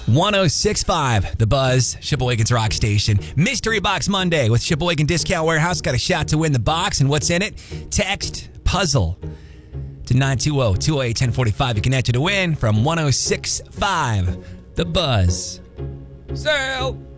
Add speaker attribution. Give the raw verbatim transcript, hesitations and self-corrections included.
Speaker 1: ten sixty-five, The Buzz, Shipawakens Rock Station. Mystery Box Monday with Shipawakens Discount Warehouse. Got a shot to win the box, and what's in it? Text puzzle to nine two zero, two zero eight, one zero four five. You can enter to win from ten sixty-five, The Buzz. Sale.